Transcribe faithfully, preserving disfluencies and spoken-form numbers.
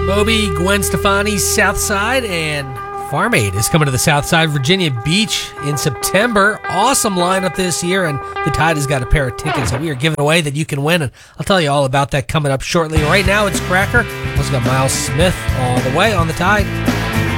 Moby, Gwen Stefani, Southside, and Farm Aid is coming to the Southside, Virginia Beach in September. Awesome lineup this year, and the Tide has got a pair of tickets that we are giving away that you can win, and I'll tell you all about that coming up shortly. Right now, it's Cracker. Also got Miles Smith all the way on the Tide.